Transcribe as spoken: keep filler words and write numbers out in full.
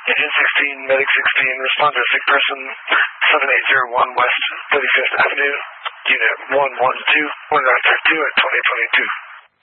Agent sixteen, Medic sixteen, respond to a sick person, seven eight zero one West thirty-fifth Avenue, Unit one one two, one nine five two at twenty twenty-two.